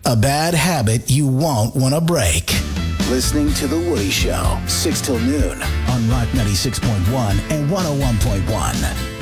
A bad habit you won't want to break. Listening to The Woody Show, 6 till noon on Rock 96.1 and 101.1.